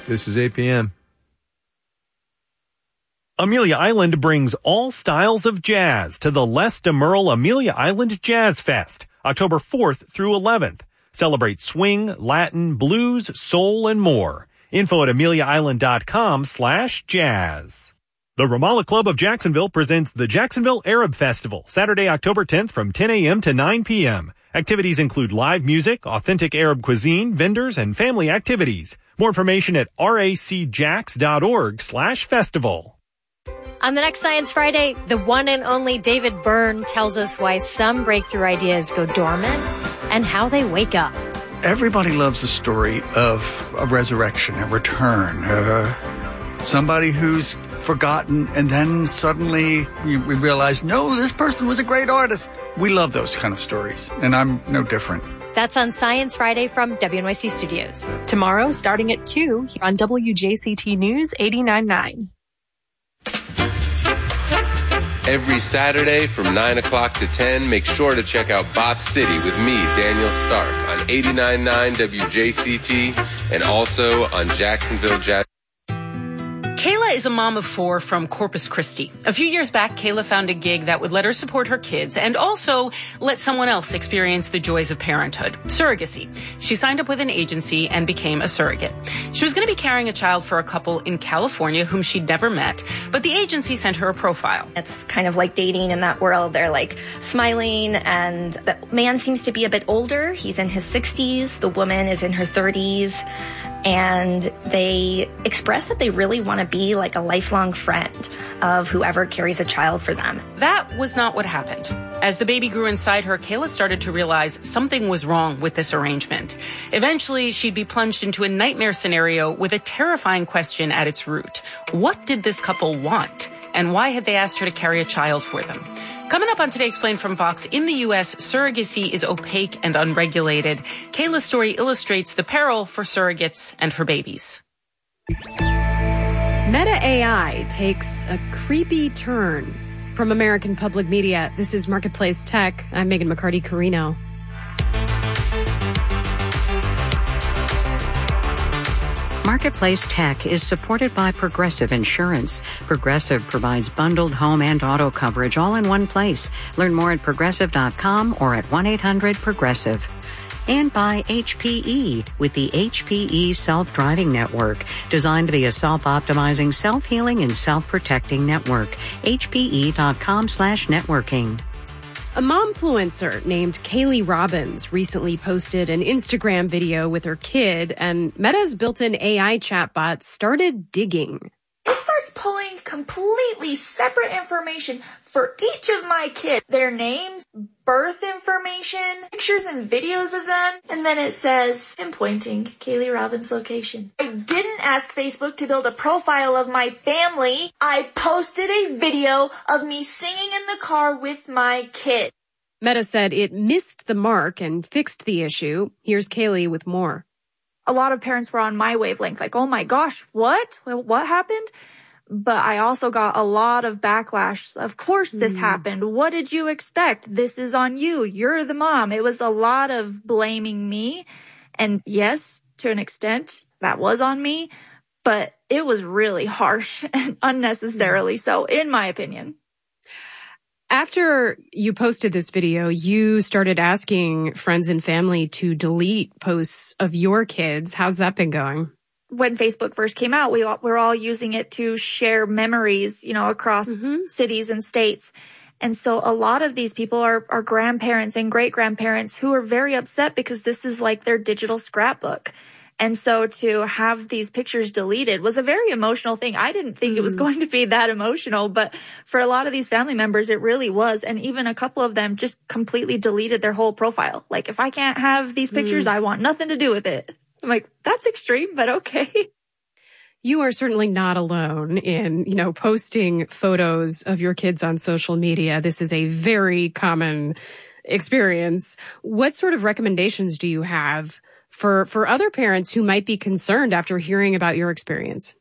This is APM. Amelia Island brings all styles of jazz to the Les DeMerle Amelia Island Jazz Fest, October 4th through 11th. Celebrate swing, Latin, blues, soul, and more. Info at ameliaisland.com/jazz. The Ramallah Club of Jacksonville presents the Jacksonville Arab Festival, Saturday, October 10th from 10 a.m. to 9 p.m. Activities include live music, authentic Arab cuisine, vendors, and family activities. More information at racjax.org/festival. On the next Science Friday, the one and only David Byrne tells us why some breakthrough ideas go dormant and how they wake up. Everybody loves the story of a resurrection, a return, somebody who's forgotten, and then suddenly we realize, no, this person was a great artist. We love those kind of stories, and I'm no different. That's on Science Friday from WNYC Studios. Tomorrow, starting at 2 here on WJCT News 89.9. Every Saturday from 9 o'clock to 10, make sure to check out Bop City with me, Daniel Stark, on 89.9 WJCT and also on Jacksonville Jazz. Kayla is a mom of 4 from Corpus Christi. A few years back, Kayla found a gig that would let her support her kids and also let someone else experience the joys of parenthood, surrogacy. She signed up with an agency and became a surrogate. She was going to be carrying a child for a couple in California whom she'd never met, but the agency sent her a profile. It's kind of like dating in that world. They're like smiling, and the man seems to be a bit older. He's in his 60s. The woman is in her 30s. And they express that they really want to be like a lifelong friend of whoever carries a child for them. That was not what happened. As the baby grew inside her, Kayla started to realize something was wrong with this arrangement. Eventually, she'd be plunged into a nightmare scenario with a terrifying question at its root. What did this couple want? And why had they asked her to carry a child for them? Coming up on Today Explained from Vox, in the U.S., surrogacy is opaque and unregulated. Kayla's story illustrates the peril for surrogates and for babies. Meta AI takes a creepy turn. From American Public Media, this is Marketplace Tech. I'm Megan McCarty-Carino. Marketplace Tech is supported by Progressive Insurance. Progressive provides bundled home and auto coverage all in one place. Learn more at progressive.com or at 1-800-PROGRESSIVE. And by HPE with the HPE Self-Driving Network, designed to be a self-optimizing, self-healing, and self-protecting network. HPE.com/networking. A momfluencer named Kaylee Robbins recently posted an Instagram video with her kid, and Meta's built-in AI chatbot started digging. It starts pulling completely separate information for each of my kids. Their names, birth information, pictures and videos of them, and then it says, pinpointing Kaylee Robbins' location. I didn't ask Facebook to build a profile of my family. I posted a video of me singing in the car with my kid. Meta said it missed the mark and fixed the issue. Here's Kaylee with more. A lot of parents were on my wavelength, like, oh my gosh, what? Well, what happened? But I also got a lot of backlash. Of course this happened. What did you expect? This is on you. You're the mom. It was a lot of blaming me. And yes, to an extent, that was on me. But it was really harsh and unnecessarily so, in my opinion. After you posted this video, you started asking friends and family to delete posts of your kids. How's that been going? When Facebook first came out, we're all using it to share memories, across cities and states. And so a lot of these people are grandparents and great-grandparents who are very upset because this is like their digital scrapbook. And so to have these pictures deleted was a very emotional thing. I didn't think it was going to be that emotional, but for a lot of these family members, it really was. And even a couple of them just completely deleted their whole profile. Like, if I can't have these pictures, I want nothing to do with it. I'm like, that's extreme, but okay. You are certainly not alone in, posting photos of your kids on social media. This is a very common experience. What sort of recommendations do you have for other parents who might be concerned after hearing about your experience?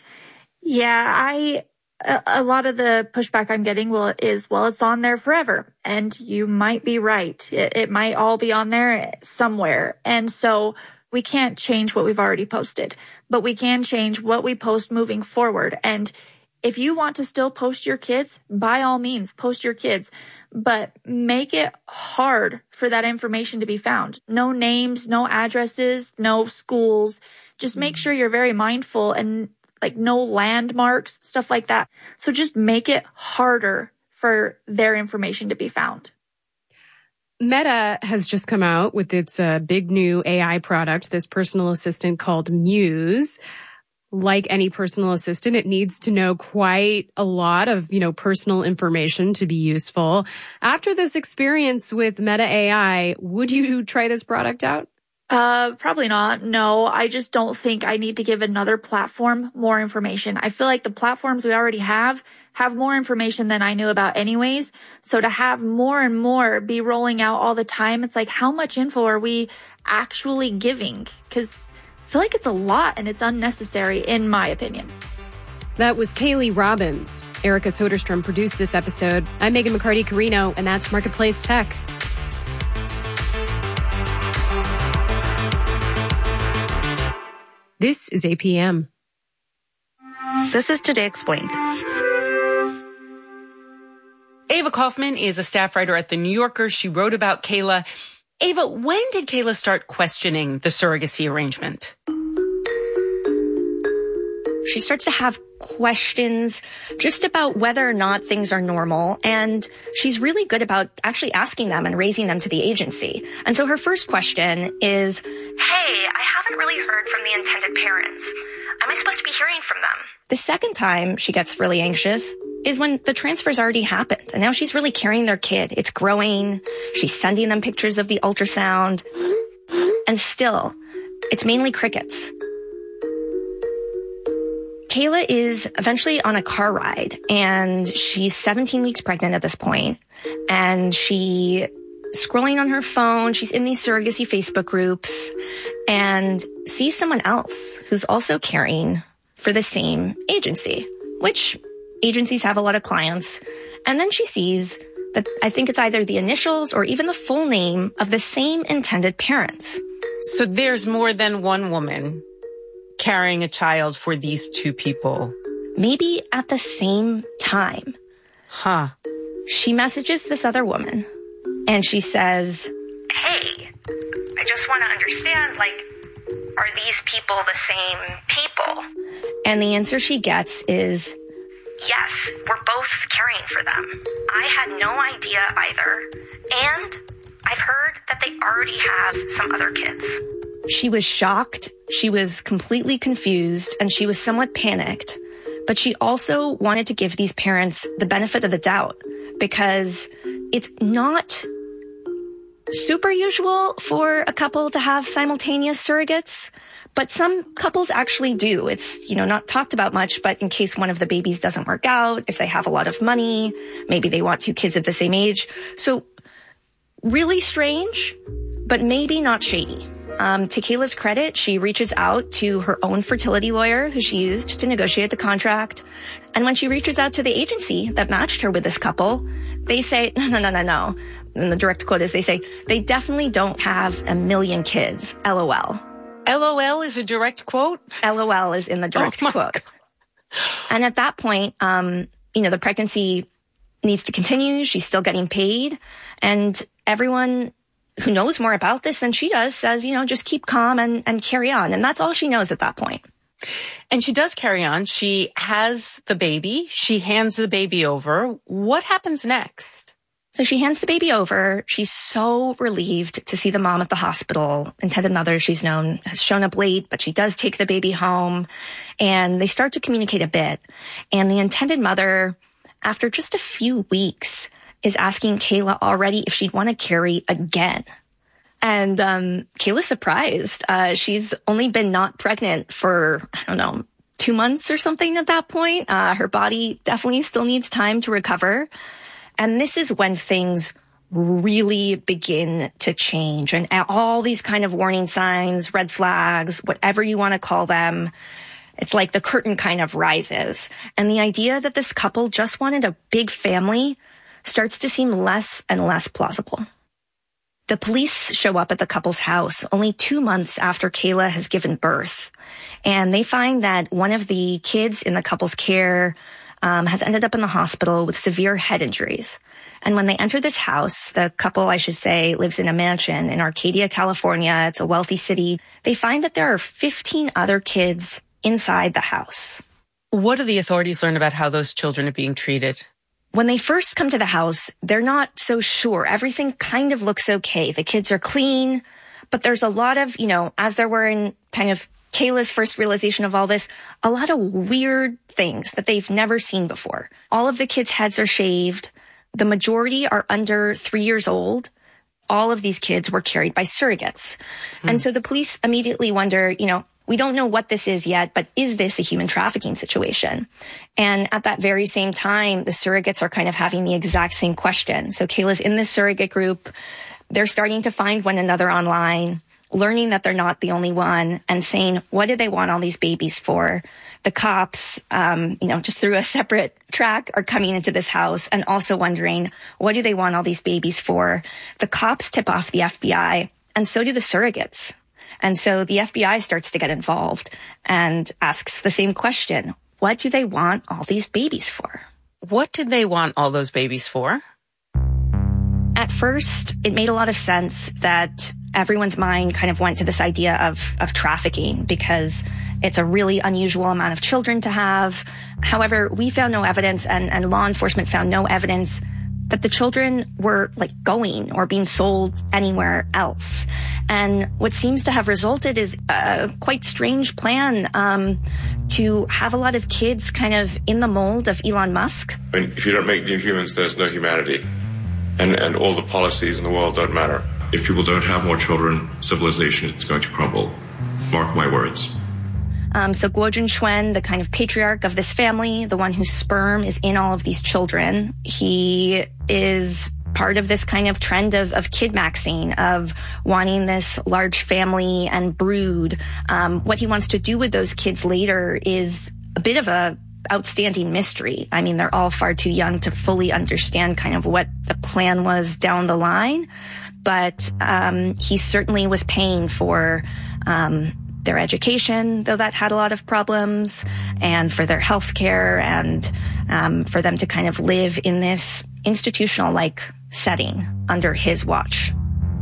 Yeah, a lot of the pushback I'm getting is it's on there forever. And you might be right. It might all be on there somewhere. And so We can't change what we've already posted, but we can change what we post moving forward. And if you want to still post your kids, by all means, post your kids, but make it hard for that information to be found. No names, no addresses, no schools. Just make sure you're very mindful and like no landmarks, stuff like that. So just make it harder for their information to be found. Meta has just come out with its big new AI product, this personal assistant called Muse. Like any personal assistant, it needs to know quite a lot of, personal information to be useful. After this experience with Meta AI, would you try this product out? Probably not. No, I just don't think I need to give another platform more information. I feel like the platforms we already have more information than I knew about anyways. So to have more and more be rolling out all the time, it's like, how much info are we actually giving? Because I feel like it's a lot and it's unnecessary, in my opinion. That was Kaylee Robbins. Erica Soderstrom produced this episode. I'm Megan McCarty-Carino, and that's Marketplace Tech. This is APM. This is Today Explained. Ava Kaufman is a staff writer at The New Yorker. She wrote about Kayla. Ava, when did Kayla start questioning the surrogacy arrangement? She starts to have questions just about whether or not things are normal. And she's really good about actually asking them and raising them to the agency. And so her first question is, hey, I haven't really heard from the intended parents. Am I supposed to be hearing from them? The second time she gets really anxious is when the transfer's already happened. And now she's really carrying their kid. It's growing. She's sending them pictures of the ultrasound. And still, it's mainly crickets. Kayla is eventually on a car ride, and she's 17 weeks pregnant at this point, and she scrolling on her phone. She's in these surrogacy Facebook groups and sees someone else who's also caring for the same agency, which agencies have a lot of clients. And then she sees that I think it's either the initials or even the full name of the same intended parents. So there's more than one woman carrying a child for these two people. Maybe at the same time. Huh. She messages this other woman and she says, hey, I just want to understand, are these people the same people? And the answer she gets is, yes, we're both caring for them. I had no idea either. And I've heard that they already have some other kids. She was shocked, she was completely confused, and she was somewhat panicked. But she also wanted to give these parents the benefit of the doubt because it's not super usual for a couple to have simultaneous surrogates, but some couples actually do. It's, not talked about much, but in case one of the babies doesn't work out, if they have a lot of money, maybe they want two kids at the same age. So really strange, but maybe not shady. To Kayla's credit, she reaches out to her own fertility lawyer who she used to negotiate the contract. And when she reaches out to the agency that matched her with this couple, they say, no. And the direct quote is they say, they definitely don't have a million kids, LOL. LOL is a direct quote? LOL is in the direct quote. God. And at that point, the pregnancy needs to continue. She's still getting paid. And everyone who knows more about this than she does says, just keep calm and carry on. And that's all she knows at that point. And she does carry on. She has the baby. She hands the baby over. What happens next? So she hands the baby over. She's so relieved to see the mom at the hospital. Intended mother, she's known, has shown up late, but she does take the baby home. And they start to communicate a bit. And the intended mother, after just a few weeks, is asking Kayla already if she'd want to carry again. And Kayla's surprised. She's only been not pregnant for, 2 months or something at that point. Her body definitely still needs time to recover. And this is when things really begin to change. And all these kind of warning signs, red flags, whatever you want to call them, it's like the curtain kind of rises. And the idea that this couple just wanted a big family starts to seem less and less plausible. The police show up at the couple's house only 2 months after Kayla has given birth. And they find that one of the kids in the couple's care has ended up in the hospital with severe head injuries. And when they enter this house, the couple, I should say, lives in a mansion in Arcadia, California. It's a wealthy city. They find that there are 15 other kids inside the house. What do the authorities learn about how those children are being treated? When they first come to the house, they're not so sure. Everything kind of looks okay. The kids are clean, but there's a lot of, as there were in kind of Kayla's first realization of all this, a lot of weird things that they've never seen before. All of the kids' heads are shaved. The majority are under 3 years old. All of these kids were carried by surrogates. And so the police immediately wonder, we don't know what this is yet, but is this a human trafficking situation? And at that very same time, the surrogates are kind of having the exact same question. So Kayla's in this surrogate group. They're starting to find one another online, learning that they're not the only one, and saying, what do they want all these babies for? The cops, just through a separate track are coming into this house and also wondering, what do they want all these babies for? The cops tip off the FBI, and so do the surrogates. And so the FBI starts to get involved and asks the same question. What do they want all these babies for? What did they want all those babies for? At first, it made a lot of sense that everyone's mind kind of went to this idea of trafficking because it's a really unusual amount of children to have. However, we found no evidence and law enforcement found no evidence that the children were going or being sold anywhere else. And what seems to have resulted is a quite strange plan to have a lot of kids kind of in the mold of Elon Musk. I mean, if you don't make new humans, there's no humanity. And all the policies in the world don't matter. If people don't have more children, civilization is going to crumble. Mark my words. So Guo Junquan, the kind of patriarch of this family, the one whose sperm is in all of these children, he is part of this kind of trend of kid-maxing, of wanting this large family and brood. What he wants to do with those kids later is a bit of a outstanding mystery. I mean, they're all far too young to fully understand kind of what the plan was down the line. But he certainly was paying for their education, though that had a lot of problems, and for their health care, and for them to kind of live in this institutional-like setting under his watch.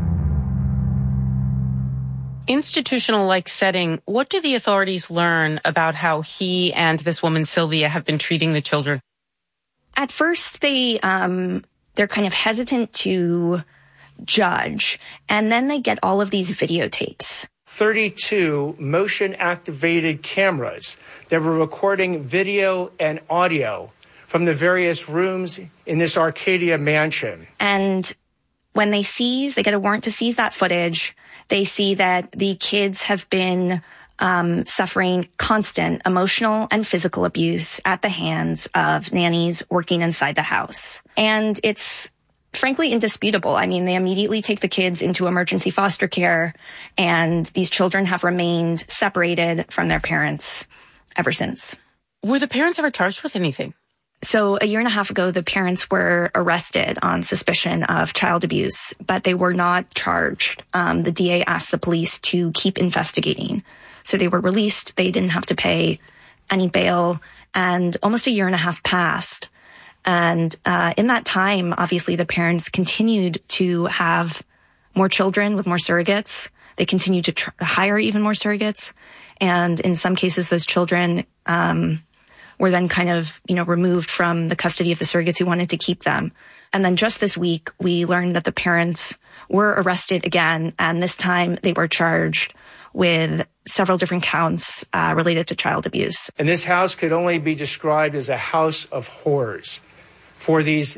Institutional-like setting, what do the authorities learn about how he and this woman, Sylvia, have been treating the children? At first, they're kind of hesitant to judge, and then they get all of these videotapes. 32 motion-activated cameras that were recording video and audio from the various rooms in this Arcadia mansion. And when they get a warrant to seize that footage, they see that the kids have been suffering constant emotional and physical abuse at the hands of nannies working inside the house. And it's frankly indisputable. I mean, they immediately take the kids into emergency foster care, and these children have remained separated from their parents ever since. Were the parents ever charged with anything? So a year and a half ago, the parents were arrested on suspicion of child abuse, but they were not charged. The DA asked the police to keep investigating. So they were released. They didn't have to pay any bail, and almost a year and a half passed. And in that time, obviously, the parents continued to have more children with more surrogates. They continued to hire even more surrogates. And in some cases, those children were then kind of, removed from the custody of the surrogates who wanted to keep them. And then just this week, we learned that the parents were arrested again. And this time they were charged with several different counts related to child abuse. And this house could only be described as a house of horrors for these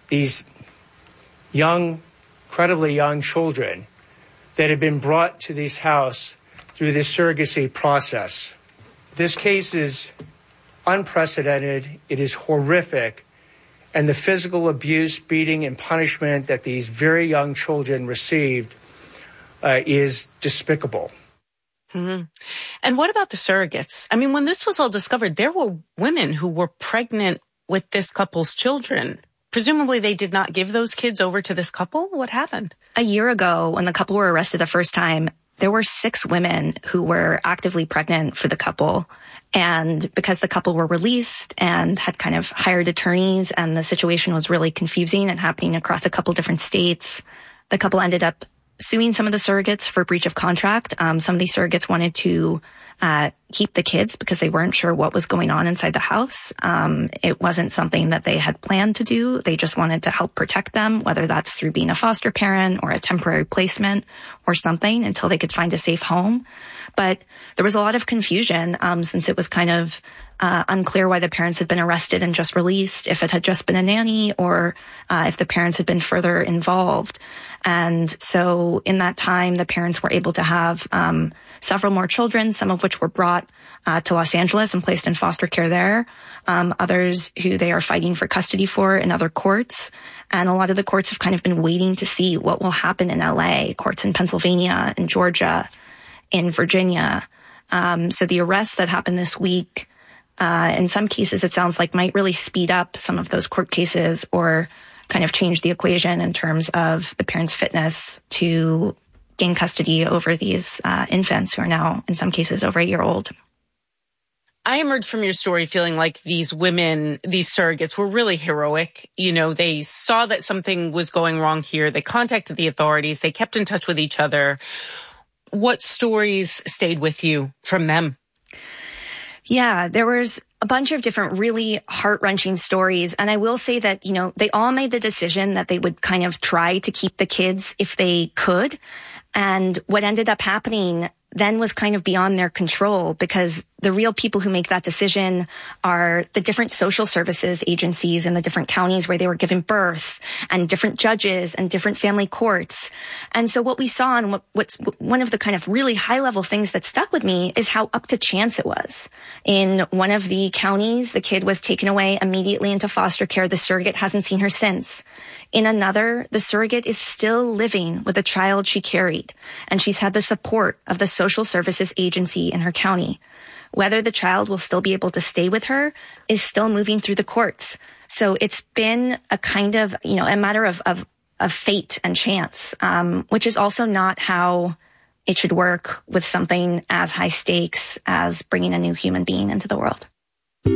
young, incredibly young children that had been brought to this house through this surrogacy process. This case is unprecedented. It is horrific. And the physical abuse, beating, and punishment that these very young children received is despicable. Mm-hmm. And what about the surrogates? I mean, when this was all discovered, there were women who were pregnant with this couple's children. Presumably they did not give those kids over to this couple. What happened? A year ago, when the couple were arrested the first time, there were 6 women who were actively pregnant for the couple. And because the couple were released and had kind of hired attorneys and the situation was really confusing and happening across a couple different states, the couple ended up suing some of the surrogates for breach of contract. Some of these surrogates wanted to keep the kids because they weren't sure what was going on inside the house. It wasn't something that they had planned to do. They just wanted to help protect them, whether that's through being a foster parent or a temporary placement or something until they could find a safe home. But there was a lot of confusion since it was kind of unclear why the parents had been arrested and just released, if it had just been a nanny or if the parents had been further involved. And so in that time, the parents were able to have several more children, some of which were brought to Los Angeles and placed in foster care there, others who they are fighting for custody for in other courts. And a lot of the courts have kind of been waiting to see what will happen in LA, courts in Pennsylvania, in Georgia, in Virginia. So the arrests that happened this week, in some cases, it sounds like might really speed up some of those court cases or kind of change the equation in terms of the parents' fitness to gain custody over these infants who are now, in some cases, over a year old. I emerged from your story feeling like these women, these surrogates, were really heroic. You know, they saw that something was going wrong here. They contacted the authorities. They kept in touch with each other. What stories stayed with you from them? Yeah, there was a bunch of different really heart-wrenching stories. And I will say that, you know, they all made the decision that they would kind of try to keep the kids if they could. And what ended up happening then was kind of beyond their control, because the real people who make that decision are the different social services agencies in the different counties where they were given birth, and different judges and different family courts. And so what we saw, and what's one of the kind of really high level things that stuck with me, is how up to chance it was. In one of the counties, the kid was taken away immediately into foster care. The surrogate hasn't seen her since. In another, the surrogate is still living with a child she carried, and she's had the support of the social services agency in her county. Whether the child will still be able to stay with her is still moving through the courts. So it's been a kind of, you know, a matter of fate and chance, which is also not how it should work with something as high stakes as bringing a new human being into the world.